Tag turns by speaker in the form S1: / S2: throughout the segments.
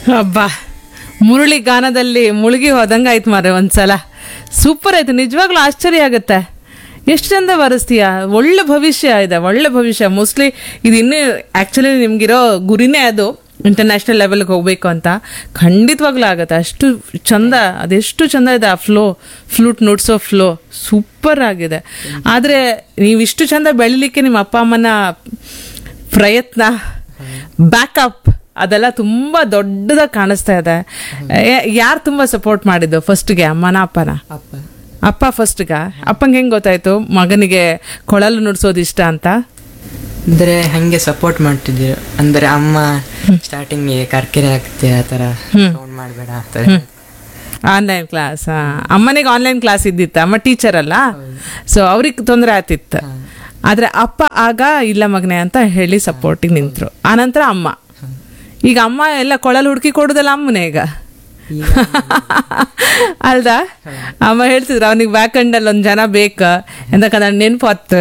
S1: ಅಬ್ಬಾ, ಮುರಳಿ ಗಾನದಲ್ಲಿ ಮುಳುಗಿ ಹೋದಂಗೆ ಆಯ್ತು ಮಾರೆ ಒಂದ್ಸಲ. ಸೂಪರ್ ಆಯ್ತು, ನಿಜವಾಗ್ಲೂ ಆಶ್ಚರ್ಯ ಆಗುತ್ತೆ. ಎಷ್ಟು ಚಂದ ಬರೆಸ್ತೀಯ. ಒಳ್ಳೆ ಭವಿಷ್ಯ ಇದೆ, ಒಳ್ಳೆ ಭವಿಷ್ಯ. ಮೋಸ್ಟ್ಲಿ ಇದು ಇನ್ನೂ ಆ್ಯಕ್ಚುಲಿ ನಿಮ್ಗಿರೋ ಗುರಿನೇ ಅದು, ಇಂಟರ್ನ್ಯಾಷನಲ್ ಲೆವೆಲ್ಗೆ ಹೋಗ್ಬೇಕು ಅಂತ. ಖಂಡಿತವಾಗ್ಲೂ ಆಗುತ್ತೆ. ಅಷ್ಟು ಚಂದ, ಅದೆಷ್ಟು ಚಂದ ಇದೆ ಆ ಫ್ಲೂಟ್ ನುಡ್ಸೋ ಫ್ಲೋ, ಸೂಪರ್ ಆಗಿದೆ. ಆದರೆ ನೀವಿಷ್ಟು ಚಂದ ಬೆಳಿಲಿಕ್ಕೆ ನಿಮ್ಮ ಅಪ್ಪ ಅಮ್ಮನ ಪ್ರಯತ್ನ, ಬ್ಯಾಕಪ್ ಅದೆಲ್ಲ ತುಂಬ ದೊಡ್ಡದಾಗಿ ಕಾಣಿಸ್ತಾ ಇದೆ. ಯಾರು ತುಂಬ ಸಪೋರ್ಟ್ ಮಾಡಿದ್ದು ಫಸ್ಟ್ಗೆ, ಅಮ್ಮನ ಅಪ್ಪನ? ಅಪ್ಪ ಫಸ್ಟ್ಗ. ಅಪ್ಪಂಗೆ ಹೆಂಗೆ ಗೊತ್ತಾಯ್ತು ಮಗನಿಗೆ ಕೊಳಲು ನುಡ್ಸೋದು ಇಷ್ಟ ಅಂತ?
S2: ಅಂದರೆ ಹಂಗೆ ಸಪೋರ್ಟ್ ಮಾಡ್ತಿದ್ರು. ಅಂದರೆ ಅಮ್ಮ ಸ್ಟಾರ್ಟಿಂಗ್ಗೆ ಕರ್ಕೆರೆ ಆಗ್ತೆ ಆ ಥರ ಸೌಂಡ್ ಮಾಡಬೇಡ ಆ ಥರ.
S1: ಆನ್ಲೈನ್ ಕ್ಲಾಸ್, ಅಮ್ಮನಿಗೆ ಆನ್ಲೈನ್ ಕ್ಲಾಸ್ ಇದ್ದಿತ್ತು, ಅಮ್ಮ ಟೀಚರ್ ಅಲ್ಲ, ಸೊ ಅವ್ರಿಗೆ ತೊಂದರೆ ಆಗ್ತಿತ್ತು. ಆದರೆ ಅಪ್ಪ ಆಗ ಇಲ್ಲ ಮಗನೆ ಅಂತ ಹೇಳಿ ಸಪೋರ್ಟಿಗೆ ನಿಂತರು. ಆನಂತರ ಅಮ್ಮ. ಈಗ ಅಮ್ಮ ಎಲ್ಲ ಕೊಳಲು ಹುಡುಕಿ ಕೊಡೋದಲ್ಲ ಅಮ್ಮನೇ ಈಗ ಅಲ್ದಾ? ಅಮ್ಮ ಹೇಳ್ತಿದ್ರು ಅವನಿಗೆ ಬ್ಯಾಕ್ ಹ್ಯಾಂಡಲ್ಲಿ ಒಂದು ಜನ ಬೇಕು ಎಂದಕ್ಕಂದ್ರೆ ನೆನಪು ಹೊತ್ತು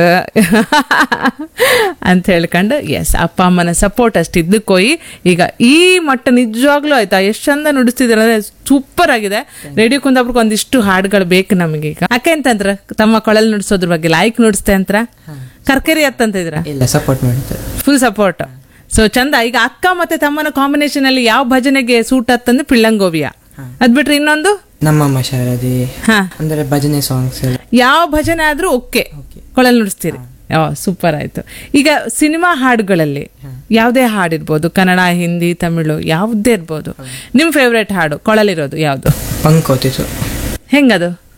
S1: ಅಂತ ಹೇಳ್ಕೊಂಡು, ಎಸ್, ಅಪ್ಪ ಅಮ್ಮನ ಸಪೋರ್ಟ್ ಅಷ್ಟು ಇದ್ದಕ್ಕೋಯಿ ಈಗ ಈ ಮಟ್ಟ ನಿಜವಾಗ್ಲೂ ಆಯ್ತಾ. ಎಷ್ಟು ಚಂದ ನುಡಿಸ್ತಿದ್ರು ಅಂದ್ರೆ ಸೂಪರ್ ಆಗಿದೆ. ರೇಡಿಯೋ ಕುಂದಾಪುರಕ್ಕೆ ಒಂದಿಷ್ಟು ಹಾಡುಗಳು ಬೇಕು ನಮಗೀಗ. ಯಾಕೆ ಅಂತಂದ್ರ ತಮ್ಮ ಕೊಳಲು ನುಡಿಸೋದ್ರ ಬಗ್ಗೆ ಲೈಕ್ ನುಡಿಸ್ತೆ ಅಂತ ಕರ್ಕರಿ ಅತ್ತಂತಿದ್ರ?
S2: ಇಲ್ಲ, ಸಪೋರ್ಟ್ ಮಾಡ್ತಾರೆ,
S1: ಫುಲ್ ಸಪೋರ್ಟ್. ಸೊ ಚಂದ. ಈಗ ಅಕ್ಕ ಮತ್ತೆ ತಮ್ಮನ ಕಾಂಬಿನೇಷನ್ ಅಲ್ಲಿ ಯಾವ ಭಜನೆಗೆ ಸೂಟ್ ಹತ್ತಂದ್ರೆ ಪಿಳ್ಳಂಗೋವಿಯ, ಅದ್ ಬಿಟ್ರೆ ಇನ್ನೊಂದು
S2: ನಮ್ಮಮ್ಮ ಶಾರದಿ, ಅಂದ್ರೆ ಭಜನೆ ಸಾಂಗ್ಸ್.
S1: ಯಾವ ಭಜನೆ ಆದ್ರೂ ಓಕೆ, ಕೊಳಲು ನುಡಿಸ್ತೀರಿ. ಸೂಪರ್ ಆಯ್ತು. ಈಗ ಸಿನಿಮಾ ಹಾಡುಗಳಲ್ಲಿ ಯಾವುದೇ ಹಾಡಿರ್ಬೋದು, ಕನ್ನಡ, ಹಿಂದಿ, ತಮಿಳು, ಯಾವುದೇ ಇರ್ಬೋದು, ನಿಮ್ ಫೇವ್ರೇಟ್ ಹಾಡು ಕೊಳಲಿರೋದು ಯಾವ್ದು?
S2: ಪಂಕೋತಿತು.
S1: ಹೆಂಗದು?